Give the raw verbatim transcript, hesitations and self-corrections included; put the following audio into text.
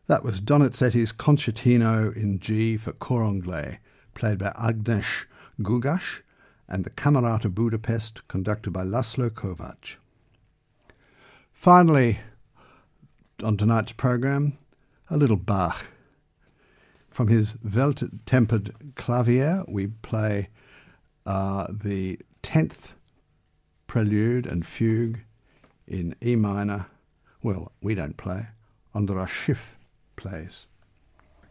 That was Donizetti's Concertino in G for Cor Anglais, played by Agnes Gugash, and the Camerata Budapest, conducted by Laszlo Kovacs. Finally, on tonight's program, a little Bach. From his Welt-tempered Clavier, we play uh, the tenth Prelude and Fugue in E minor. Well, we don't play. Andras Schiff plays.